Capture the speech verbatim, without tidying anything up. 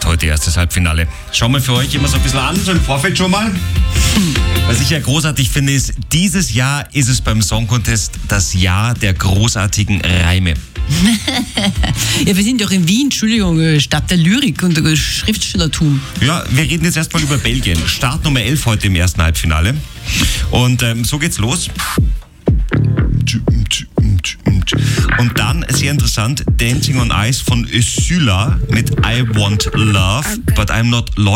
heute erstes Halbfinale. Schauen wir für euch immer so ein bisschen an, so im Vorfeld schon mal. Was ich ja großartig finde, ist, dieses Jahr ist es beim Song Contest das Jahr der großartigen Reime. Ja, wir sind doch in Wien, Entschuldigung, Stadt der Lyrik und Schriftstellertum. Ja, wir reden jetzt erstmal über Belgien. Start Nummer elf heute im ersten Halbfinale. Und ähm, so geht's los. Und dann, sehr interessant, Dancing on Ice von Sylla mit I Want Love, but I'm not loyal.